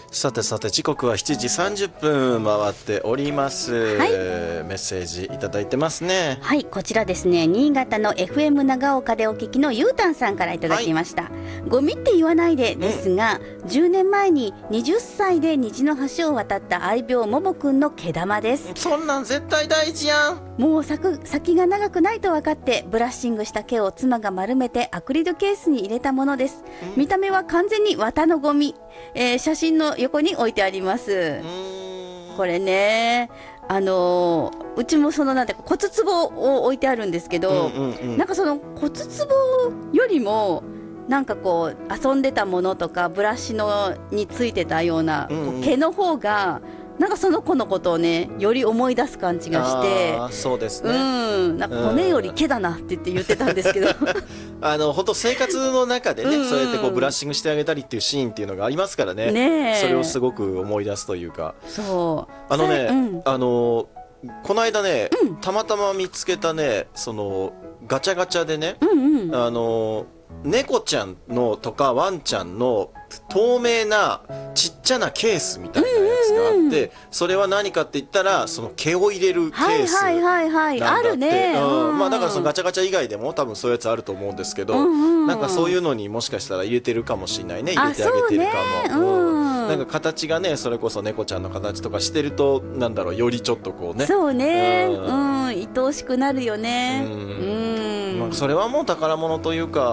さて時刻は7時30分回っております、 はい、 メッセージいただいてますね。 はい、こちらですね、新潟の FM 長岡でお聞きのゆうたんさんからいただきました、ゴミって言わないでですが、10年前に20歳で虹の橋を渡った愛病ももくんの毛玉です。 そんなん絶対大事やん。 もう先が長くないと分かってブラッシングした毛を妻が丸めてアクリルケースに入れたものです。見た目は完全に綿のゴミ、写真の横に置いてあります。これね、うちもなんて骨壺を置いてあるんですけど、なんかその骨壺よりもなんかこう遊んでたものとかブラシについてたような、毛の方がなんかその子のことをねより思い出す感じがして、 そうですね、 なんか骨より毛だなって言ってたんですけど本当生活の中でね、そうやってこうブラッシングしてあげたりっていうシーンっていうのがありますからね、それをすごく思い出すというか。 そうこの間ね、たまたま見つけたね、そのガチャガチャでね、猫ちゃんのとかワンちゃんの透明なちっちゃなケースみたいなやつがあって、それは何かって言ったらその毛を入れるケースなんだって。 あるね、 だからそのガチャガチャ以外でも多分そういうやつあると思うんですけど、なんかそういうのにもしかしたら入れてるかもしれないね、入れてあげてるかも。なんか形がね、それこそ猫ちゃんの形とかしてると、なんだろう、よりちょっとこうね、 そうね、愛おしくなるよね。 それはもう宝物というか